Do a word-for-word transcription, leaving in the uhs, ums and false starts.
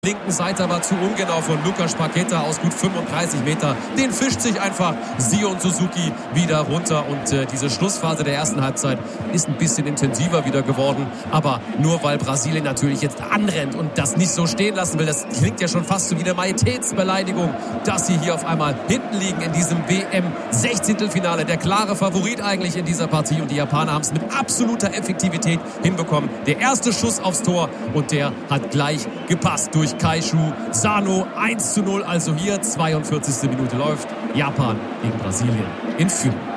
Linken Seite aber zu ungenau von Lucas Paqueta aus gut fünfunddreißig Meter. Den fischt sich einfach Sion Suzuki wieder runter und äh, diese Schlussphase der ersten Halbzeit ist ein bisschen intensiver wieder geworden. Aber nur weil Brasilien natürlich jetzt anrennt und das nicht so stehen lassen will, das klingt ja schon fast so wie eine Majestätsbeleidigung, dass sie hier auf einmal hinten liegen in diesem W M-Sechzehntelfinale. Der klare Favorit eigentlich in dieser Partie und die Japaner haben es mit absoluter Effektivität hinbekommen. Der erste Schuss aufs Tor und der hat gleich gepasst durch Kaishu Sano. Eins zu null, also hier zweiundvierzigste Minute läuft. Japan gegen Brasilien in Führung.